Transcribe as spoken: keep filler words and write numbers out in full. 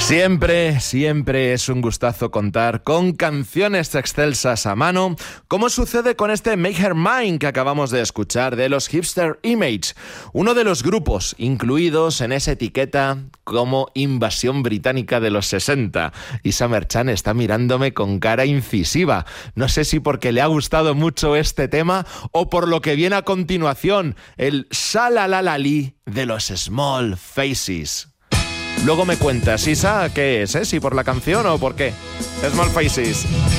Siempre, siempre es un gustazo contar con canciones excelsas a mano, como sucede con este Make Her Mine que acabamos de escuchar de los Hipster Image, uno de los grupos incluidos en esa etiqueta como invasión británica de los sesenta. Y Summer Chan está mirándome con cara incisiva. No sé si porque le ha gustado mucho este tema o por lo que viene a continuación, el Shalalalali de los Small Faces. Luego me cuentas, Isa, ¿qué es? ¿Eh? ¿Si por la canción o por qué? Small Faces.